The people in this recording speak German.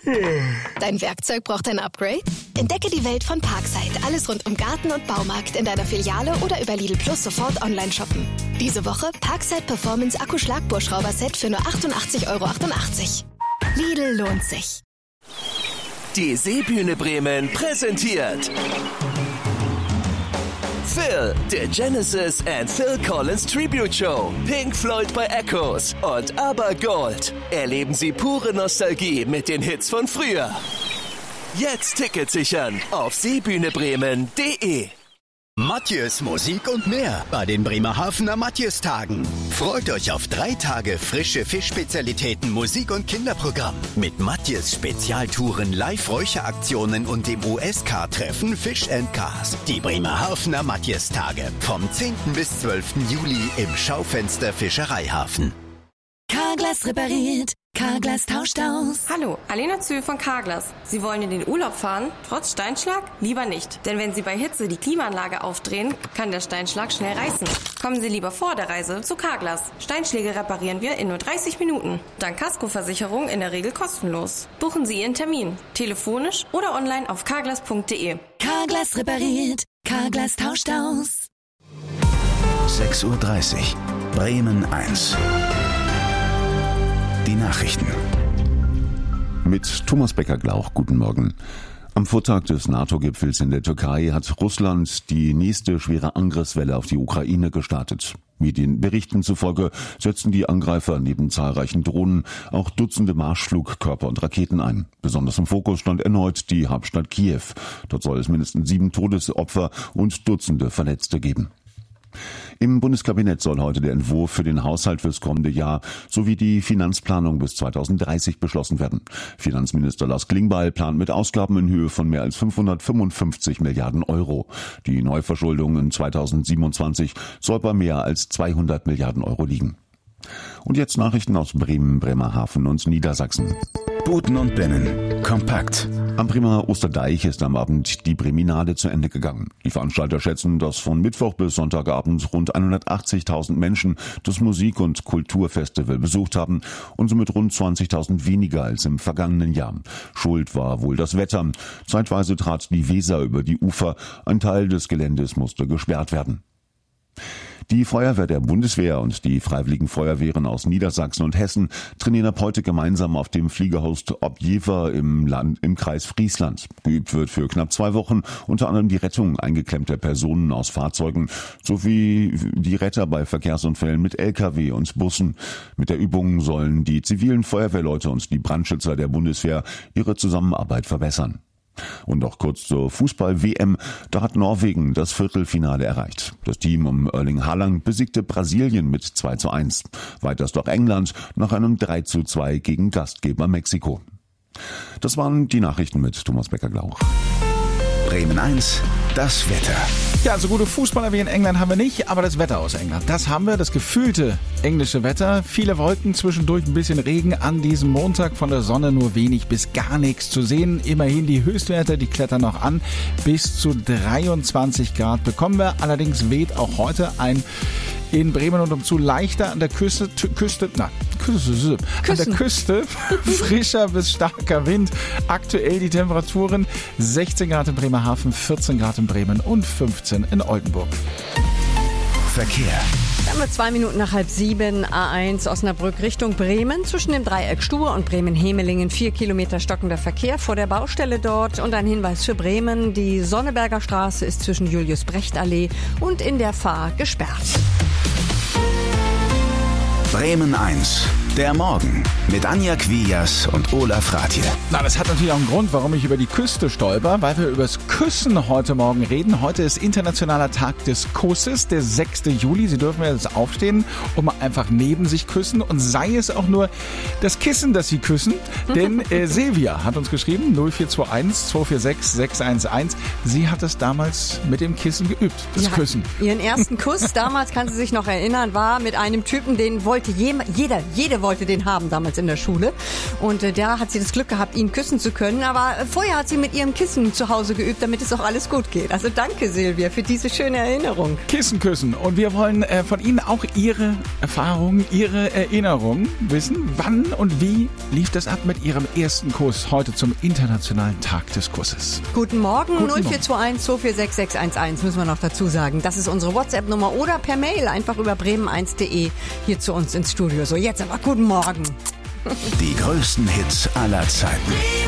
Dein Werkzeug braucht ein Upgrade? Entdecke die Welt von Parkside. Alles rund um Garten und Baumarkt in deiner Filiale oder über Lidl Plus sofort online shoppen. Diese Woche Parkside Performance Akku-Schlagbohrschrauber-Set für nur 88,88 €. Lidl lohnt sich. Die Seebühne Bremen präsentiert Phil, der Genesis and Phil Collins Tribute Show. Pink Floyd bei Echoes und ABBA Gold. Erleben Sie pure Nostalgie mit den Hits von früher. Jetzt Tickets sichern auf seebühnebremen.de. Matjes Musik und mehr bei den Bremerhavener Matjes-Tagen. Freut euch auf 3 Tage frische Fischspezialitäten, Musik und Kinderprogramm. Mit Matjes Spezialtouren, Live-Räucheraktionen und dem USK-Treffen Fish & Cars. Die Bremerhavener Matjes-Tage vom 10. bis 12. Juli im Schaufenster Fischereihafen. Carglass repariert. Carglass tauscht aus. Hallo, Alena Zühl von Carglass. Sie wollen in den Urlaub fahren? Trotz Steinschlag? Lieber nicht. Denn wenn Sie bei Hitze die Klimaanlage aufdrehen, kann der Steinschlag schnell reißen. Kommen Sie lieber vor der Reise zu Carglass. Steinschläge reparieren wir in nur 30 Minuten. Dank Kaskoversicherung in der Regel kostenlos. Buchen Sie Ihren Termin. Telefonisch oder online auf carglass.de. Carglass repariert. Carglass tauscht aus. 6:30 Uhr. Bremen 1. Die Nachrichten. Mit Thomas Becker-Glauch, guten Morgen. Am Vortag des NATO-Gipfels in der Türkei hat Russland die nächste schwere Angriffswelle auf die Ukraine gestartet. Medienberichten zufolge setzten die Angreifer neben zahlreichen Drohnen auch Dutzende Marschflugkörper und Raketen ein. Besonders im Fokus stand erneut die Hauptstadt Kiew. Dort soll es mindestens 7 Todesopfer und Dutzende Verletzte geben. Im Bundeskabinett soll heute der Entwurf für den Haushalt fürs kommende Jahr sowie die Finanzplanung bis 2030 beschlossen werden. Finanzminister Lars Klingbeil plant mit Ausgaben in Höhe von mehr als 555 Milliarden €. Die Neuverschuldung in 2027 soll bei mehr als 200 Milliarden € liegen. Und jetzt Nachrichten aus Bremen, Bremerhaven und Niedersachsen. Buten und Binnen. Kompakt. Am Bremer Osterdeich ist am Abend die Breminade zu Ende gegangen. Die Veranstalter schätzen, dass von Mittwoch bis Sonntagabend rund 180.000 Menschen das Musik- und Kulturfestival besucht haben und somit rund 20.000 weniger als im vergangenen Jahr. Schuld war wohl das Wetter. Zeitweise trat die Weser über die Ufer. Ein Teil des Geländes musste gesperrt werden. Die Feuerwehr der Bundeswehr und die Freiwilligen Feuerwehren aus Niedersachsen und Hessen trainieren ab heute gemeinsam auf dem Fliegerhost Objever im Kreis Friesland. Geübt wird für knapp 2 Wochen unter anderem die Rettung eingeklemmter Personen aus Fahrzeugen sowie die Retter bei Verkehrsunfällen mit Lkw und Bussen. Mit der Übung sollen die zivilen Feuerwehrleute und die Brandschützer der Bundeswehr ihre Zusammenarbeit verbessern. Und noch kurz zur Fußball-WM. Da hat Norwegen das Viertelfinale erreicht. Das Team um Erling Haaland besiegte Brasilien mit 2:1. Weiter ist doch England nach einem 3:2 gegen Gastgeber Mexiko. Das waren die Nachrichten mit Thomas Becker-Glauch. Bremen 1, das Wetter. Ja, so gute Fußballer wie in England haben wir nicht, aber das Wetter aus England, das haben wir, das gefühlte englische Wetter. Viele Wolken, zwischendurch ein bisschen Regen an diesem Montag, von der Sonne nur wenig bis gar nichts zu sehen. Immerhin die Höchstwerte, die klettern noch an, bis zu 23 Grad bekommen wir. Allerdings weht auch heute ein in Bremen und umzu leichter an der Küste frischer bis starker Wind. Aktuell die Temperaturen 16 Grad in Bremerhaven, 14 Grad in Bremen und 15 in Oldenburg. Verkehr. Wir haben 2 Minuten nach 6:30, A1 Osnabrück Richtung Bremen. Zwischen dem Dreieck Stur und Bremen-Hemelingen 4 Kilometer stockender Verkehr vor der Baustelle dort. Und ein Hinweis für Bremen, die Sonneberger Straße ist zwischen Julius-Brecht-Allee und in der Fahr gesperrt. Bremen 1, der Morgen mit Anja Quias und Olaf Rathje. Na, das hat natürlich auch einen Grund, warum ich über die Küste stolper, weil wir übers Küssen heute Morgen reden. Heute ist Internationaler Tag des Kusses, der 6. Juli. Sie dürfen jetzt aufstehen und mal einfach neben sich küssen und sei es auch nur das Kissen, das Sie küssen. Denn Silvia hat uns geschrieben, 0421 246 611. Sie hat es damals mit dem Kissen geübt, das Küssen. Ihren ersten Kuss, damals kann sie sich noch erinnern, war mit einem Typen, den wollte jede wollte wollte den haben damals in der Schule. Und da hat sie das Glück gehabt, ihn küssen zu können. Aber vorher hat sie mit ihrem Kissen zu Hause geübt, damit es auch alles gut geht. Also danke, Silvia, für diese schöne Erinnerung. Kissen küssen. Und wir wollen von Ihnen auch Ihre Erfahrungen, Ihre Erinnerungen wissen. Wann und wie lief das ab mit Ihrem ersten Kuss heute zum Internationalen Tag des Kusses? Guten Morgen, 0421 246 611 müssen wir noch dazu sagen. Das ist unsere WhatsApp-Nummer oder per Mail einfach über bremen1.de hier zu uns ins Studio. So, jetzt aber guten Morgen. Die größten Hits aller Zeiten.